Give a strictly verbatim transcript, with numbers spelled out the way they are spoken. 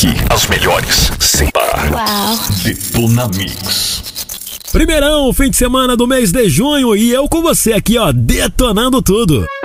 Aqui, as melhores, sem parar. Uau. Detona Mix. Primeirão, fim de semana do mês de junho e eu com você aqui, ó, detonando tudo.